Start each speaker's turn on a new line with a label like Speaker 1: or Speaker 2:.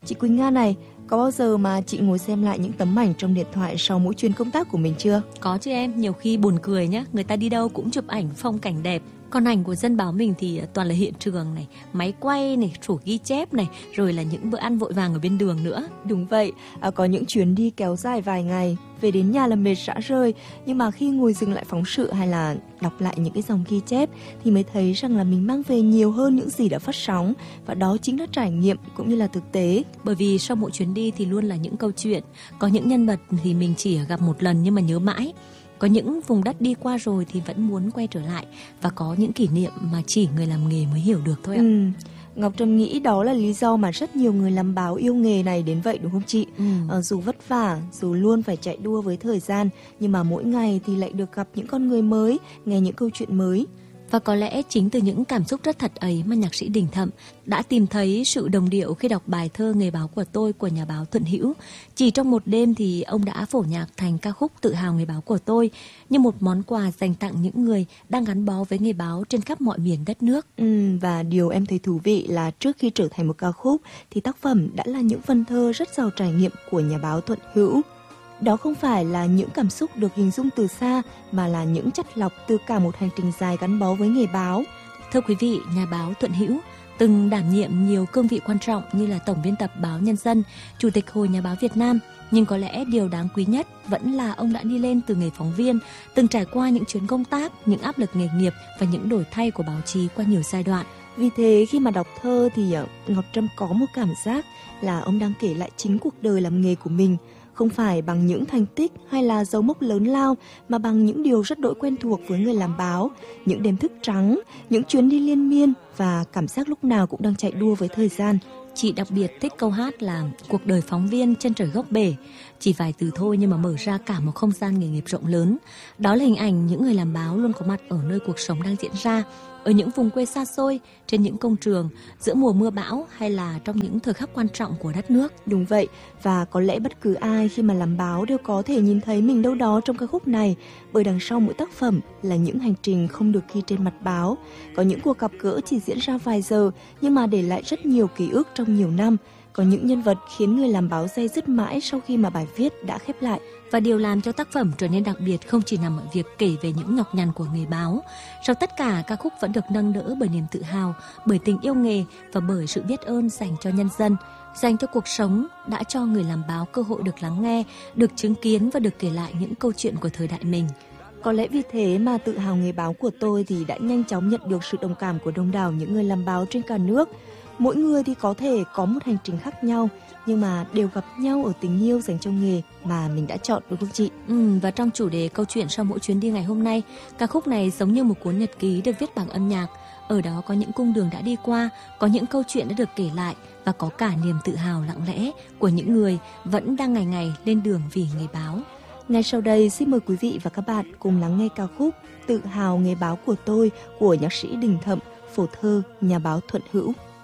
Speaker 1: Chị Quỳnh Nga này, có bao giờ mà chị ngồi xem lại những tấm ảnh trong điện thoại sau mỗi chuyến công tác của mình chưa?
Speaker 2: Có chứ em, nhiều khi buồn cười nhá, người ta đi đâu cũng chụp ảnh phong cảnh đẹp. Còn ảnh của dân báo mình thì toàn là hiện trường này, máy quay này, sổ ghi chép này, rồi là những bữa ăn vội vàng ở bên đường nữa.
Speaker 1: Đúng vậy, có những chuyến đi kéo dài vài ngày, về đến nhà là mệt rã rời, nhưng mà khi ngồi dừng lại phóng sự hay là đọc lại những cái dòng ghi chép thì mới thấy rằng là mình mang về nhiều hơn những gì đã phát sóng, và đó chính là trải nghiệm cũng như là thực tế.
Speaker 2: Bởi vì sau mỗi chuyến đi thì luôn là những câu chuyện, có những nhân vật thì mình chỉ gặp một lần nhưng mà nhớ mãi. Có những vùng đất đi qua rồi thì vẫn muốn quay trở lại, và có những kỷ niệm mà chỉ người làm nghề mới hiểu được thôi ạ.
Speaker 1: Ngọc Trâm nghĩ đó là lý do mà rất nhiều người làm báo yêu nghề này đến vậy, đúng không chị? Dù vất vả, dù luôn phải chạy đua với thời gian, nhưng mà mỗi ngày thì lại được gặp những con người mới, nghe những câu chuyện mới.
Speaker 2: Và có lẽ chính từ những cảm xúc rất thật ấy mà nhạc sĩ Đình Thậm đã tìm thấy sự đồng điệu khi đọc bài thơ Nghề báo của tôi của nhà báo Thuận Hữu. Chỉ trong một đêm thì ông đã phổ nhạc thành ca khúc Tự hào nghề báo của tôi, như một món quà dành tặng những người đang gắn bó với nghề báo trên khắp mọi miền đất nước.
Speaker 1: Và điều em thấy thú vị là trước khi trở thành một ca khúc thì tác phẩm đã là những vần thơ rất giàu trải nghiệm của nhà báo Thuận Hữu. Đó không phải là những cảm xúc được hình dung từ xa, mà là những chất lọc từ cả một hành trình dài gắn bó với nghề báo.
Speaker 2: Thưa quý vị, nhà báo Thuận Hữu từng đảm nhiệm nhiều cương vị quan trọng như là tổng biên tập báo Nhân dân, chủ tịch Hội Nhà báo Việt Nam. Nhưng có lẽ điều đáng quý nhất vẫn là ông đã đi lên từ nghề phóng viên, từng trải qua những chuyến công tác, những áp lực nghề nghiệp và những đổi thay của báo chí qua nhiều giai đoạn.
Speaker 1: Vì thế khi mà đọc thơ thì Ngọc Trâm có một cảm giác là ông đang kể lại chính cuộc đời làm nghề của mình, không phải bằng những thành tích hay là dấu mốc lớn lao, mà bằng những điều rất đỗi quen thuộc với người làm báo, những đêm thức trắng, những chuyến đi liên miên và cảm giác lúc nào cũng đang chạy đua với thời gian.
Speaker 2: Chị đặc biệt thích câu hát là cuộc đời phóng viên chân trời góc bể. Chỉ vài từ thôi nhưng mà mở ra cả một không gian nghề nghiệp rộng lớn. Đó là hình ảnh những người làm báo luôn có mặt ở nơi cuộc sống đang diễn ra, ở những vùng quê xa xôi, trên những công trường, giữa mùa mưa bão hay là trong những thời khắc quan trọng của đất nước.
Speaker 1: Đúng vậy, và có lẽ bất cứ ai khi mà làm báo đều có thể nhìn thấy mình đâu đó trong ca khúc này, bởi đằng sau mỗi tác phẩm là những hành trình không được ghi trên mặt báo. Có những cuộc gặp gỡ chỉ diễn ra vài giờ nhưng mà để lại rất nhiều ký ức trong nhiều năm. Có những nhân vật khiến người làm báo day dứt mãi sau khi mà bài viết đã khép lại.
Speaker 2: Và điều làm cho tác phẩm trở nên đặc biệt không chỉ nằm ở việc kể về những nhọc nhằn của nghề báo. Sau tất cả, ca khúc vẫn được nâng đỡ bởi niềm tự hào, bởi tình yêu nghề và bởi sự biết ơn dành cho nhân dân, dành cho cuộc sống, đã cho người làm báo cơ hội được lắng nghe, được chứng kiến và được kể lại những câu chuyện của thời đại mình.
Speaker 1: Có lẽ vì thế mà Tự hào nghề báo của tôi thì đã nhanh chóng nhận được sự đồng cảm của đông đảo những người làm báo trên cả nước. Mỗi người thì có thể có một hành trình khác nhau, nhưng mà đều gặp nhau ở tình yêu dành cho nghề mà mình đã chọn, đúng không chị?
Speaker 2: Và trong chủ đề câu chuyện sau mỗi chuyến đi ngày hôm nay, ca khúc này giống như một cuốn nhật ký được viết bằng âm nhạc. Ở đó có những cung đường đã đi qua, có những câu chuyện đã được kể lại và có cả niềm tự hào lặng lẽ của những người vẫn đang ngày ngày lên đường vì nghề báo.
Speaker 1: Ngay sau đây xin mời quý vị và các bạn cùng lắng nghe ca khúc Tự hào nghề báo của tôi của nhạc sĩ Đình Thậm, phổ thơ nhà báo Thuận Hữu.